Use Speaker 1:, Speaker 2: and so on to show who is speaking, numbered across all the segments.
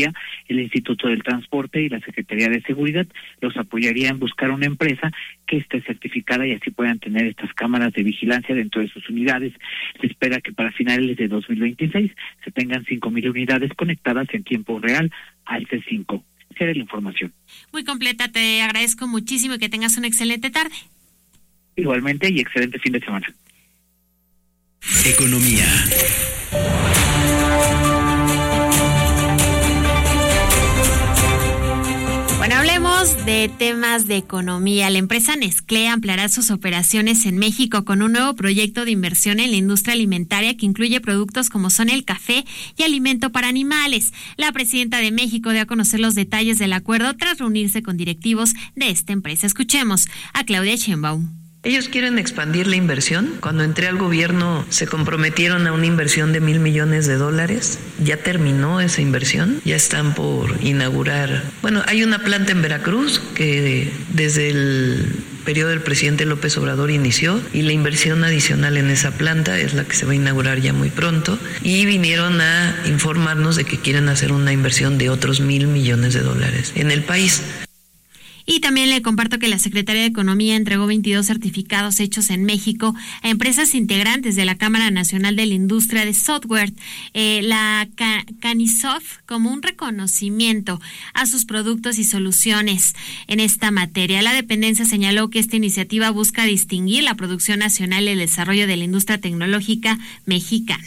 Speaker 1: el Instituto del Transporte y la Secretaría de Seguridad los apoyaría en buscar una empresa que esté certificada y así puedan tener estas cámaras de vigilancia dentro de sus unidades. Se espera que para finales de 2026 se tengan 5,000 unidades conectadas en tiempo real al C5. Esa era la información.
Speaker 2: Muy completa, te agradezco muchísimo y que tengas una excelente tarde.
Speaker 1: Igualmente y excelente fin de semana.
Speaker 3: Economía.
Speaker 2: Bueno, hablemos de temas de economía. La empresa Nestlé ampliará sus operaciones en México con un nuevo proyecto de inversión en la industria alimentaria que incluye productos como son el café y alimento para animales. La presidenta de México dio a conocer los detalles del acuerdo tras reunirse con directivos de esta empresa. Escuchemos a Claudia Sheinbaum.
Speaker 4: Ellos quieren expandir la inversión. Cuando entré al gobierno se comprometieron a una inversión de $1,000 millones. Ya terminó esa inversión, ya están por inaugurar. Bueno, hay una planta en Veracruz que desde el periodo del presidente López Obrador inició y la inversión adicional en esa planta es la que se va a inaugurar ya muy pronto y vinieron a informarnos de que quieren hacer una inversión de otros $1,000 millones en el país.
Speaker 2: Y también le comparto que la Secretaría de Economía entregó 22 certificados hechos en México a empresas integrantes de la Cámara Nacional de la Industria de Software, la Canisoft, como un reconocimiento a sus productos y soluciones en esta materia. La dependencia señaló que esta iniciativa busca distinguir la producción nacional y el desarrollo de la industria tecnológica mexicana.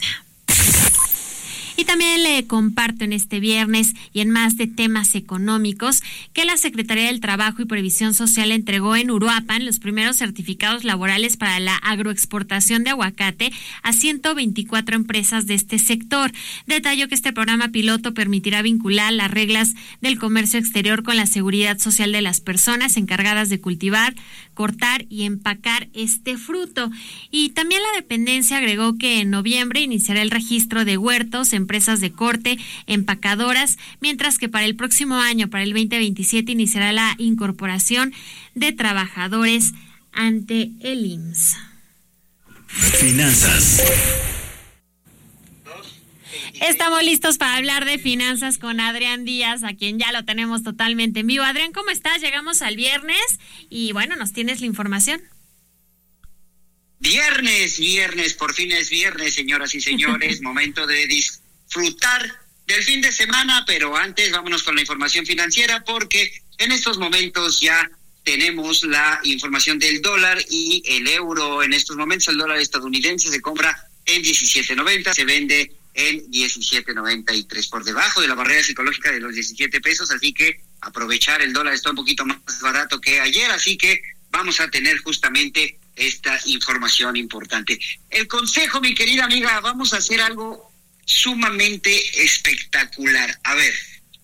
Speaker 2: Y también le comparto en este viernes y en más de temas económicos que la Secretaría del Trabajo y Previsión Social entregó en Uruapan los primeros certificados laborales para la agroexportación de aguacate a 124 empresas de este sector. Detalló que este programa piloto permitirá vincular las reglas del comercio exterior con la seguridad social de las personas encargadas de cultivar, cortar y empacar este fruto. Y también la dependencia agregó que en noviembre iniciará el registro de huertos, empresas de corte, empacadoras, mientras que para el próximo año, para el 2027, iniciará la incorporación de trabajadores ante el IMSS.
Speaker 3: Finanzas.
Speaker 2: Estamos listos para hablar de finanzas con Adrián Díaz, a quien ya lo tenemos totalmente en vivo. Adrián, ¿cómo estás? Llegamos al viernes y bueno, nos tienes la información.
Speaker 5: Viernes, por fin es viernes, señoras y señores, momento de disfrutar del fin de semana, pero antes vámonos con la información financiera porque en estos momentos ya tenemos la información del dólar y el euro. En estos momentos el dólar estadounidense se compra en 17.90, se vende en 17.93, por debajo de la barrera psicológica de los 17 pesos, así que aprovechar, el dólar está un poquito más barato que ayer, así que vamos a tener justamente esta información importante. El consejo, mi querida amiga, vamos a hacer algo sumamente espectacular. A ver,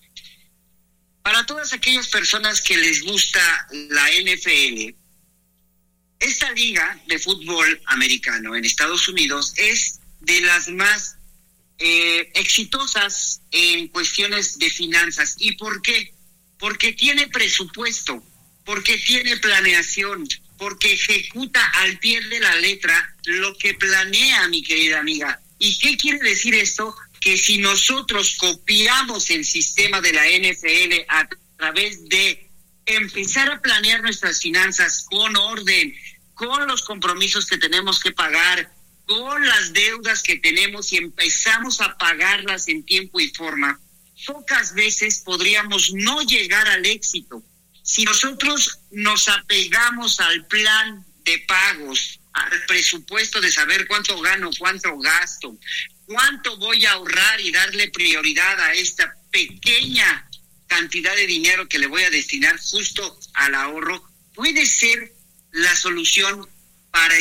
Speaker 5: para todas aquellas personas que les gusta la NFL, esta liga de fútbol americano en Estados Unidos es de las más exitosas en cuestiones de finanzas. ¿Y por qué? Porque tiene presupuesto, porque tiene planeación, porque ejecuta al pie de la letra lo que planea, mi querida amiga. ¿Y qué quiere decir esto? Que si nosotros copiamos el sistema de la NFL a través de empezar a planear nuestras finanzas con orden, con los compromisos que tenemos que pagar, con las deudas que tenemos y empezamos a pagarlas en tiempo y forma, pocas veces podríamos no llegar al éxito. Si nosotros nos apegamos al plan de pagos, al presupuesto de saber cuánto gano, cuánto gasto, cuánto voy a ahorrar y darle prioridad a esta pequeña cantidad de dinero que le voy a destinar justo al ahorro, puede ser la solución para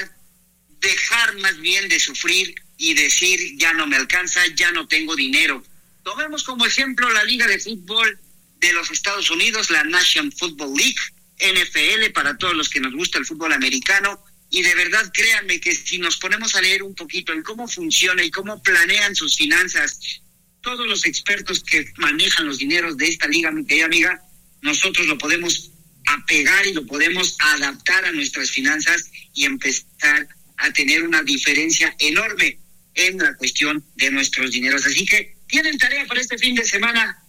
Speaker 5: dejar más bien de sufrir y decir ya no me alcanza, ya no tengo dinero. Tomemos como ejemplo la Liga de Fútbol de los Estados Unidos, la National Football League, NFL, para todos los que nos gusta el fútbol americano, y de verdad créanme que si nos ponemos a leer un poquito en cómo funciona y cómo planean sus finanzas todos los expertos que manejan los dineros de esta liga, mi querida amiga, nosotros lo podemos apegar y lo podemos adaptar a nuestras finanzas y empezar a tener una diferencia enorme en la cuestión de nuestros dineros. Así que tienen tarea para este fin de semana.